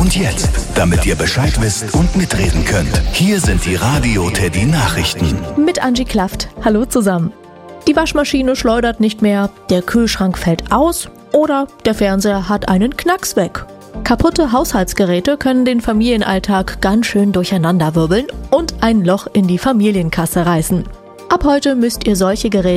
Und jetzt, damit ihr Bescheid wisst und mitreden könnt, hier sind die Radio Teddy Nachrichten. Mit Angie Klafft. Hallo zusammen. Die Waschmaschine schleudert nicht mehr, der Kühlschrank fällt aus oder der Fernseher hat einen Knacks weg. Kaputte Haushaltsgeräte können den Familienalltag ganz schön durcheinanderwirbeln und ein Loch in die Familienkasse reißen. Ab heute müsst ihr solche Geräte